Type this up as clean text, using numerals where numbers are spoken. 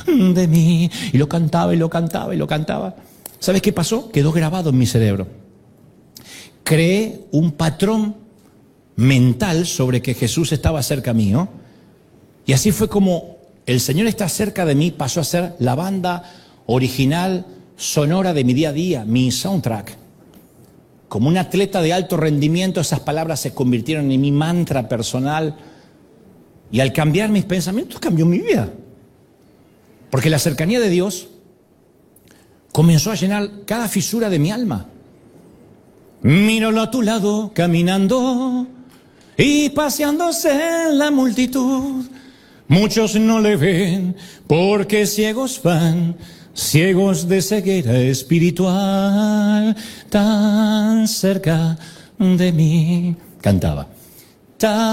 de mí. Y lo cantaba y lo cantaba y lo cantaba. ¿Sabes qué pasó? Quedó grabado en mi cerebro. Creé un patrón mental sobre que Jesús estaba cerca mío. Y así fue como el Señor está cerca de mí, pasó a ser la banda original, sonora de mi día a día, mi soundtrack. Como un atleta de alto rendimiento, esas palabras se convirtieron en mi mantra personal. Y al cambiar mis pensamientos, cambió mi vida. Porque la cercanía de Dios comenzó a llenar cada fisura de mi alma. Míralo a tu lado caminando y paseándose en la multitud. Muchos no le ven porque ciegos van, ciegos de ceguera espiritual, tan cerca de mí. Cantaba.